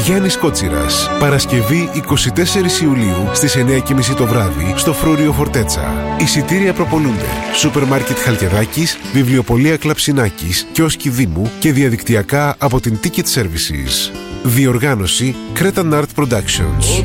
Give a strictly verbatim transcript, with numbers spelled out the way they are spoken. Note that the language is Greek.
Γιάννης Κότσιρας. Παρασκευή εικοστή τέταρτη Ιουλίου στις εννιά και μισή το βράδυ στο Φρούριο Φορτέτσα. Εισιτήρια προπολούνται. Σούπερ Μάρκετ Χαλκιδάκης, Βιβλιοπωλεία Κλαψινάκης, Κιόσκι Δήμου και διαδικτυακά από την Ticket Services. Διοργάνωση Cretan Art Productions.